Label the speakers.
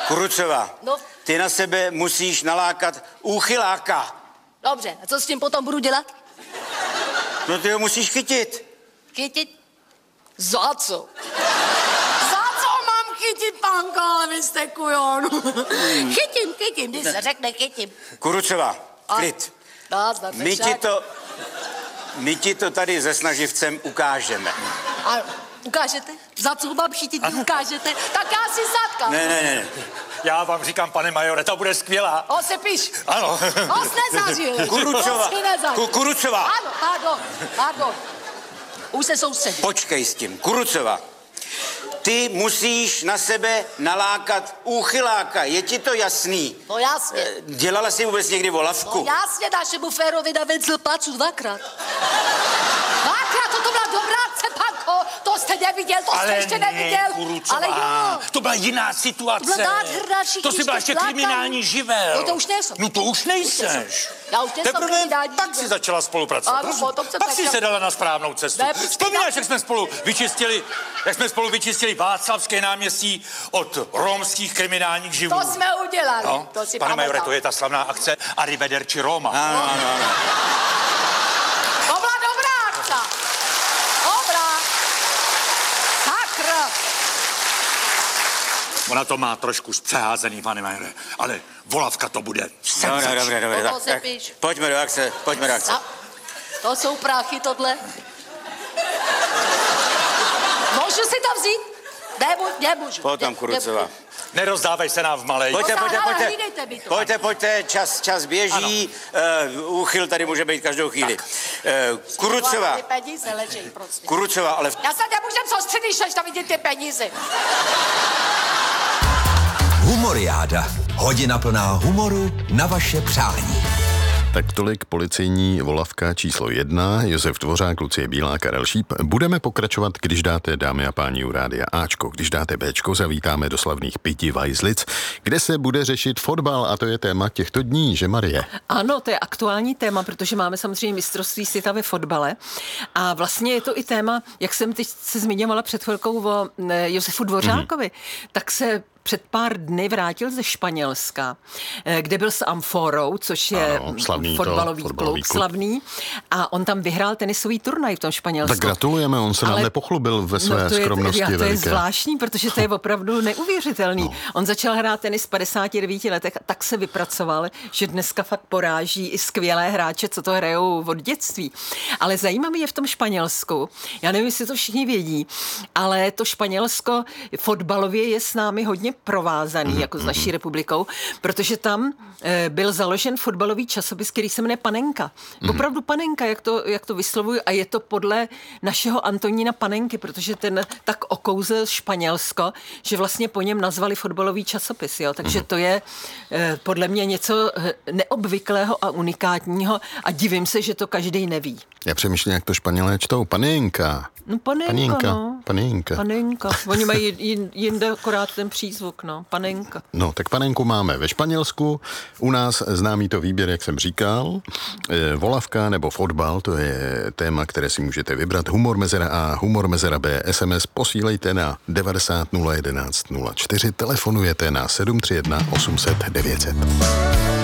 Speaker 1: Kurucová,
Speaker 2: No.
Speaker 1: ty na sebe musíš nalákat úchyláka.
Speaker 2: Dobře, a co s tím potom budu dělat?
Speaker 1: No ty ho musíš chytit.
Speaker 2: Chytit? Za co? Za co mám chytit, pánka, ale vy jste kujon. Chytím, když se řekne chytím.
Speaker 1: Kurucová, klid.
Speaker 2: Nazdar,
Speaker 1: My ti to tady se snaživcem ukážeme.
Speaker 2: A ukážete? Za co mám chytit, vy ukážete? Tak já si zadkám.
Speaker 1: Ne.
Speaker 3: Já vám říkám, pane majore, to bude skvělá.
Speaker 2: On se píš.
Speaker 3: Ano.
Speaker 2: On se nezažil.
Speaker 1: Kurucová,
Speaker 2: On si nezažil.
Speaker 1: Kurucová.
Speaker 2: Ano, pardon. Už se soustředí.
Speaker 1: Počkej s tím, Kurucová. Ty musíš na sebe nalákat úchyláka, je ti to jasný?
Speaker 2: No jasně.
Speaker 1: Dělala jsi vůbec někdy volavku?
Speaker 2: No jasně, našemu Férovi na Vencel placu dvakrát. To byla dobrá akce, panko. To jste neviděl, to jste ještě neviděl.
Speaker 3: Kurucová.
Speaker 2: Ale jo.
Speaker 3: To byla jiná situace.
Speaker 2: To byla nádherná,
Speaker 3: To si byla ještě kriminální živel.
Speaker 2: No to už nejsem.
Speaker 3: No to už nejseš.
Speaker 2: Já už nejsem
Speaker 3: Teprve
Speaker 2: kriminální
Speaker 3: pak
Speaker 2: živel.
Speaker 3: si začala spolupracovat.
Speaker 2: Ano, potom jsem
Speaker 3: Pak si
Speaker 2: začala.
Speaker 3: se dala na správnou cestu.
Speaker 2: Ne, počkej,
Speaker 3: Vzpomínáš, jak jsme spolu vyčistili Václavské náměstí od romských kriminálních živlů?
Speaker 2: To jsme udělali.
Speaker 3: No,
Speaker 2: To si
Speaker 3: pane majore,
Speaker 2: pamatám.
Speaker 3: to je ta slavná akce Arrivederci Roma.
Speaker 1: Ano.
Speaker 2: To byla dobrá akce. Dobrá. Sakra.
Speaker 3: Ona to má trošku zpřeházený, pane majore, ale volavka to bude.
Speaker 1: Dobré,
Speaker 2: Toto se
Speaker 1: tak
Speaker 2: píš.
Speaker 1: pojďme do akce.
Speaker 2: A to jsou prachy, tohle. Můžu si to vzít? Nemůžu.
Speaker 1: Pojď tam, Kurucová.
Speaker 3: Nerozdávej se nám v malej.
Speaker 2: Hlídejte mi to.
Speaker 1: Pojďte, čas běží, úchyl tady může být každou chvíli. Kurucová,
Speaker 2: Ty peníze ležejí prostě.
Speaker 1: Kurucová, ale
Speaker 2: Já se nemůžem soustředit, než tam vidět ty peníze.
Speaker 4: Humoriáda. Hodina plná humoru na vaše přání.
Speaker 5: Tak tolik policejní volavka číslo 1, Josef Dvořák, Lucie Bílá, Karel Šíp. Budeme pokračovat, když dáte, dámy a páni, u rádia Ačko. Když dáte Bčko, zavítáme do slavných Piti Vajzlic, kde se bude řešit fotbal a to je téma těchto dní, že Marie?
Speaker 6: Ano, to je aktuální téma, protože máme samozřejmě mistrovství světa ve fotbale a vlastně je to i téma, jak jsem teď se zmiňovala před chvilkou o Josefu Dvořákovi, tak se před pár dny vrátil ze Španělska, kde byl s Amforou, což je fotbalový klub, slavný. A on tam vyhrál tenisový turnaj v tom Španělsku.
Speaker 5: Tak gratulujeme, on se nám nepochlubil ve své skromnosti veliké.
Speaker 6: To je zvláštní, protože to je opravdu neuvěřitelný. No. On začal hrát tenis v 59 letech a tak se vypracoval, že dneska fakt poráží i skvělé hráče, co to hrajou od dětství. Ale zajímavé je v tom Španělsku, já nevím, jestli to všichni vědí, ale to Španělsko fotbalově je s námi hodně provázaný, jako s naší republikou, protože tam byl založen fotbalový časopis, který se jmenuje Panenka. Opravdu Panenka, jak to vyslovuju, a je to podle našeho Antonína Panenky, protože ten tak okouzl Španělsko, že vlastně po něm nazvali fotbalový časopis, jo. Takže to je podle mě něco neobvyklého a unikátního a divím se, že to každý neví.
Speaker 5: Já přemýšlím, jak to Španělé čtou. Panenka.
Speaker 6: No Panenka.
Speaker 5: Panenka.
Speaker 6: Oni mají jinde akorát ten přízvuk, no. Panenka.
Speaker 5: No, tak Panenku máme ve Španělsku. U nás známý to výběr, jak jsem říkal. Volavka nebo fotbal, to je téma, které si můžete vybrat. Humor mezera A, humor mezera B. SMS posílejte na 90 011 04. Telefonujete na 731 800 900.